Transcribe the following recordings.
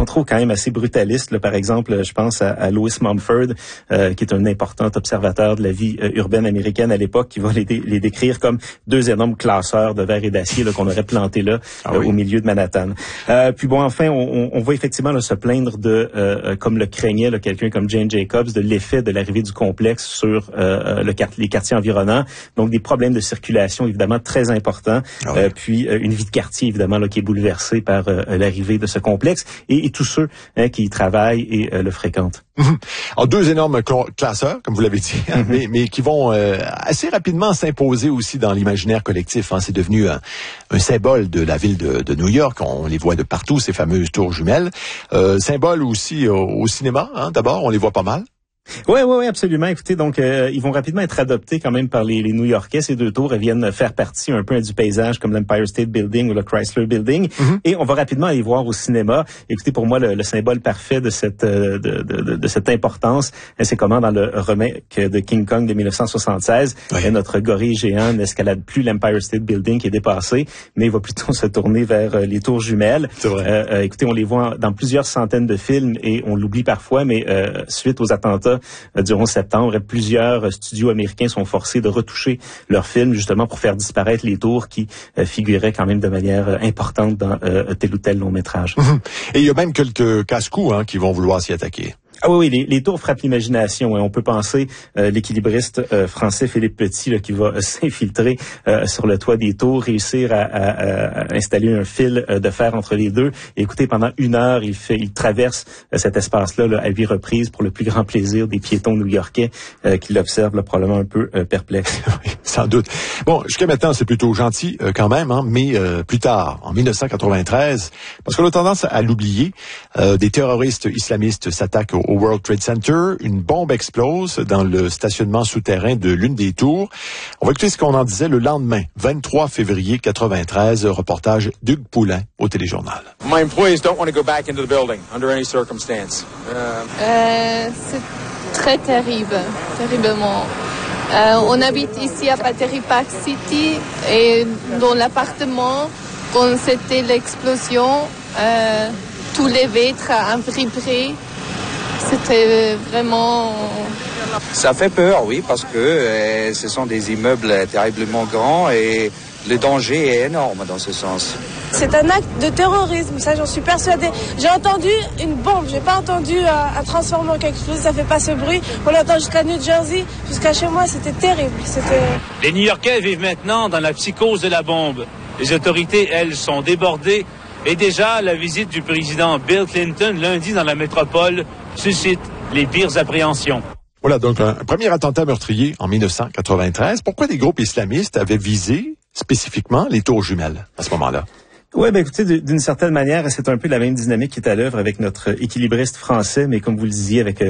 qu'on trouve quand même assez brutalistes. Là, par exemple, je pense à Louis Mumford, qui est un important observateur de la vie urbaine américaine à l'époque, qui va les décrire comme deux énormes classeurs de verre et d'acier qu'on aurait plantés là au milieu de Manhattan. Puis bon, enfin, on va effectivement là, se plaindre de, comme le craignait là, quelqu'un comme Jane Jacobs, de l'effet de l'arrivée du complexe sur les quartiers environnants. Donc des problèmes de circulation évidemment très importants. Puis une vie de quartier évidemment là, qui est bouleversée par l'arrivée de ce complexe et tous ceux qui y travaillent et le fréquentent. Alors, deux énormes classeurs, comme vous l'avez dit, mais qui vont assez rapidement s'imposer aussi dans l'imaginaire collectif. Hein. C'est devenu un symbole de la ville de New York. On les voit de partout, ces fameuses tours jumelles. Symbole aussi au cinéma. Hein. D'abord, on les voit pas mal. Oui, absolument. Écoutez, donc ils vont rapidement être adoptés quand même par les New-Yorkais. Ces deux tours, elles viennent faire partie un peu du paysage comme l'Empire State Building ou le Chrysler Building. Et on va rapidement aller voir au cinéma. Écoutez, pour moi, le symbole parfait de cette importance, c'est comment dans le remake de King Kong de 1976, notre gorille géant n'escalade plus l'Empire State Building qui est dépassé, mais il va plutôt se tourner vers les tours jumelles. C'est vrai. Écoutez, on les voit dans plusieurs centaines de films et on l'oublie parfois, mais suite aux attentats du 11 septembre, plusieurs studios américains sont forcés de retoucher leurs films justement pour faire disparaître les tours qui figuraient quand même de manière importante dans tel ou tel long métrage. Et il y a même quelques casse-coups qui vont vouloir s'y attaquer. Ah oui, les tours frappent l'imagination. On peut penser l'équilibriste français Philippe Petit là, qui va s'infiltrer sur le toit des tours, réussir à installer un fil de fer entre les deux. Et écoutez, pendant 1 heure, il traverse cet espace-là à 8 reprises pour le plus grand plaisir des piétons new-yorkais qui l'observent probablement un peu perplexe. Oui, sans doute. Bon, jusqu'à maintenant, c'est plutôt gentil quand même, mais plus tard, en 1993, parce qu'on a tendance à l'oublier, des terroristes islamistes s'attaquent au World Trade Center. Une bombe explose dans le stationnement souterrain de l'une des tours. On va écouter ce qu'on en disait le lendemain, 23 février 93, reportage d'Hugues Poulain au Téléjournal. My employees don't want to go back into the building under any circumstance. C'est très terrible, terriblement. On habite ici à Battery Park City et dans l'appartement, quand c'était l'explosion, tous les vitres ont vibré. C'était vraiment... Ça fait peur, oui, parce que ce sont des immeubles terriblement grands et le danger est énorme dans ce sens. C'est un acte de terrorisme, ça j'en suis persuadée. J'ai entendu une bombe, j'ai pas entendu un transformateur qui explose, ça fait pas ce bruit. On l'entend jusqu'à New Jersey, jusqu'à chez moi, c'était terrible. Les New-Yorkais vivent maintenant dans la psychose de la bombe. Les autorités, elles, sont débordées. Et déjà, la visite du président Bill Clinton lundi dans la métropole suscite les pires appréhensions. Voilà, donc un premier attentat meurtrier en 1993. Pourquoi des groupes islamistes avaient visé spécifiquement les tours jumelles à ce moment-là? Oui, écoutez, d'une certaine manière, c'est un peu la même dynamique qui est à l'œuvre avec notre équilibriste français, mais comme vous le disiez, avec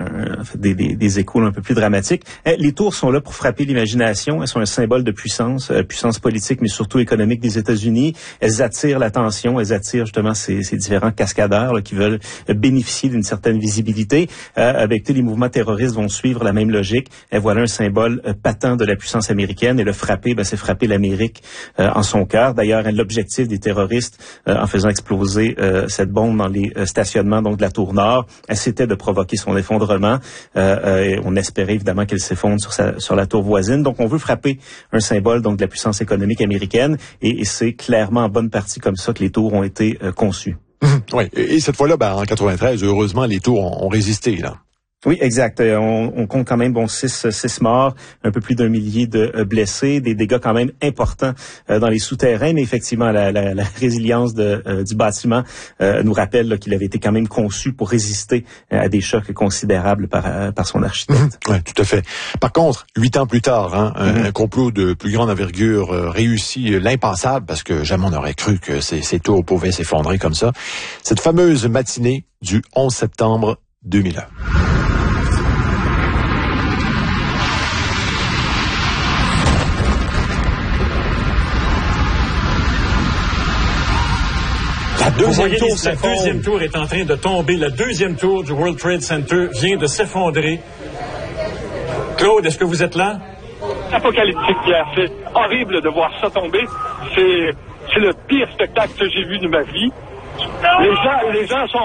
des échos un peu plus dramatiques. Les tours sont là pour frapper l'imagination. Elles sont un symbole de puissance, puissance politique, mais surtout économique des États-Unis. Elles attirent l'attention, elles attirent justement ces différents cascadeurs qui veulent bénéficier d'une certaine visibilité. Avec les mouvements terroristes vont suivre la même logique. Et voilà un symbole patent de la puissance américaine. Et le frapper, c'est frapper l'Amérique en son cœur. D'ailleurs, l'objectif des terroristes, en faisant exploser cette bombe dans les stationnements donc de la Tour Nord, c'était de provoquer son effondrement. Et on espérait évidemment qu'elle s'effondre sur la tour voisine. Donc on veut frapper un symbole donc de la puissance économique américaine et c'est clairement en bonne partie comme ça que les tours ont été conçues. Oui, et cette fois-là, en 93, heureusement, les tours ont résisté, là. Oui, exact. On compte quand même 6 morts, un peu plus d'1 millier de blessés, des dégâts quand même importants dans les souterrains, mais effectivement la résilience du bâtiment nous rappelle qu'il avait été quand même conçu pour résister à des chocs considérables par son architecte. Oui, tout à fait. Par contre, 8 ans plus tard, un complot de plus grande envergure réussit l'impensable, parce que jamais on n'aurait cru que ces tours pouvaient s'effondrer comme ça. Cette fameuse matinée du 11 septembre 2001. La deuxième tour est en train de tomber. La deuxième tour du World Trade Center vient de s'effondrer. Claude, est-ce que vous êtes là? Apocalyptique, Pierre. C'est horrible de voir ça tomber. C'est le pire spectacle que j'ai vu de ma vie. Les gens sont